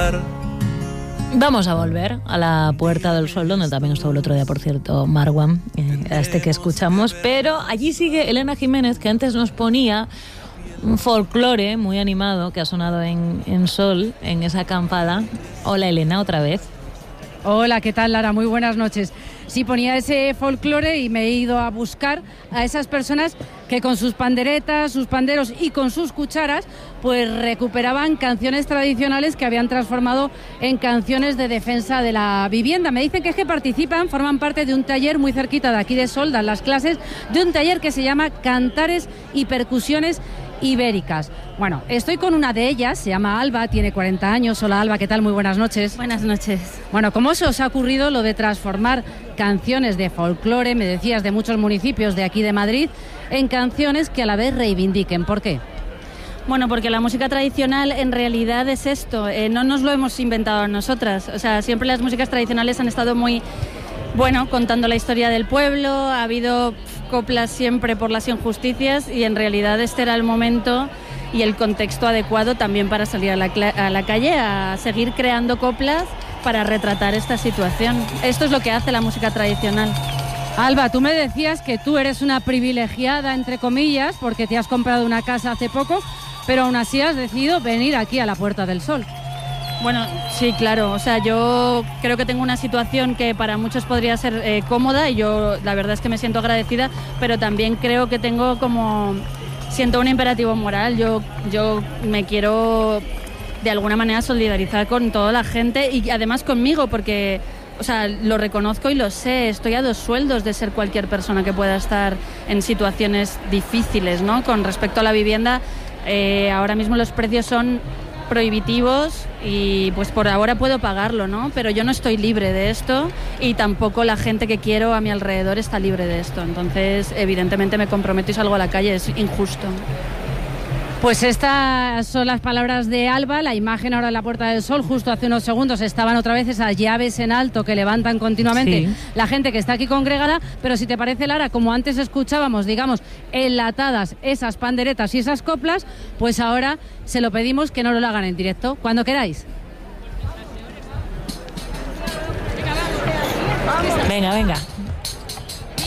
olvidar. Vamos a volver a la Puerta del Sol, donde también estuvo el otro día, por cierto, Marwan, que escuchamos. Pero allí sigue Elena Jiménez, que antes nos ponía un folclore muy animado que ha sonado en Sol, en esa acampada. Hola, Elena, otra vez. Hola, ¿qué tal, Lara? Muy buenas noches. Sí, ponía ese folclore y me he ido a buscar a esas personas que con sus panderetas, sus panderos y con sus cucharas pues recuperaban canciones tradicionales que habían transformado en canciones de defensa de la vivienda. Me dicen que es que participan, forman parte de un taller muy cerquita de aquí de Sol, dan las clases de un taller que se llama Cantares y Percusiones Ibéricas. Bueno, estoy con una de ellas, se llama Alba, tiene 40 años. Hola, Alba, ¿qué tal? Muy buenas noches. Buenas noches. Bueno, ¿cómo se os ha ocurrido lo de transformar canciones de folclore, me decías, de muchos municipios de aquí de Madrid, en canciones que a la vez reivindiquen? ¿Por qué? Bueno, porque la música tradicional en realidad es esto, no nos lo hemos inventado nosotras. O sea, siempre las músicas tradicionales han estado muy, contando la historia del pueblo, ha habido coplas siempre por las injusticias y en realidad este era el momento y el contexto adecuado también para salir a la calle a seguir creando coplas para retratar esta situación. Esto es lo que hace la música tradicional. Alba, tú me decías que tú eres una privilegiada, entre comillas, porque te has comprado una casa hace poco, pero aún así has decidido venir aquí a la Puerta del Sol. Bueno, sí, claro. O sea, yo creo que tengo una situación que para muchos podría ser cómoda y yo la verdad es que me siento agradecida, pero también creo que siento un imperativo moral. Yo me quiero de alguna manera solidarizar con toda la gente y además conmigo porque, o sea, lo reconozco y lo sé. Estoy a 2 sueldos de ser cualquier persona que pueda estar en situaciones difíciles, ¿no? Con respecto a la vivienda, ahora mismo los precios son prohibitivos y pues por ahora puedo pagarlo, ¿no? Pero yo no estoy libre de esto y tampoco la gente que quiero a mi alrededor está libre de esto. Entonces, evidentemente me comprometo y salgo a la calle, es injusto. Pues estas son las palabras de Alba, la imagen ahora en la Puerta del Sol. Justo hace unos segundos estaban otra vez esas llaves en alto que levantan continuamente sí. La gente que está aquí congregada, pero si te parece, Lara, como antes escuchábamos, digamos, enlatadas esas panderetas y esas coplas, pues ahora se lo pedimos que no lo hagan en directo, cuando queráis. Venga.